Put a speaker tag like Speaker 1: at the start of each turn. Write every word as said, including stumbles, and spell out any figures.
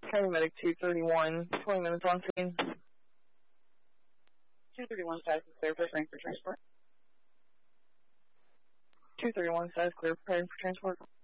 Speaker 1: Paramedic two thirty-one, twenty minutes on scene.
Speaker 2: two thirty-one status is clear, preparing for transport.
Speaker 1: two thirty-one status clear, preparing for transport.